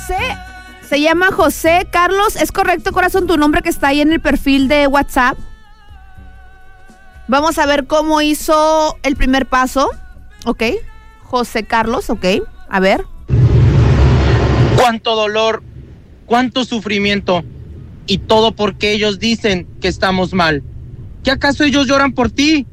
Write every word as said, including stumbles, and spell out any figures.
José, se llama José Carlos. ¿Es correcto, corazón, tu nombre que está ahí en el perfil de WhatsApp? Vamos a ver cómo hizo el primer paso. Ok, José Carlos, ok, a ver. Cuánto dolor, cuánto sufrimiento, y todo porque ellos dicen que estamos mal. ¿Qué acaso ellos lloran por ti?